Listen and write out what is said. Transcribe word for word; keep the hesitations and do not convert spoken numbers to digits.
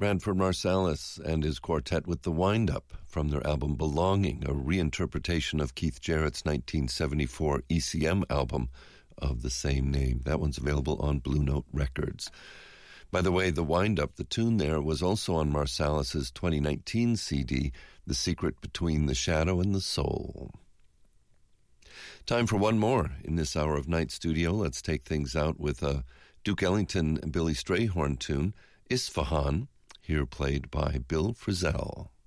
Branford Marsalis and his quartet with The Wind-Up from their album Belonging, a reinterpretation of Keith Jarrett's nineteen seventy-four E C M album of the same name. That one's available on Blue Note Records. By the way, The Wind-Up, the tune there, was also on Marsalis's twenty nineteen C D, The Secret Between the Shadow and the Soul. Time for one more in this hour of Night Studio. Let's take things out with a Duke Ellington and Billy Strayhorn tune, Isfahan, here played by Bill Frisell.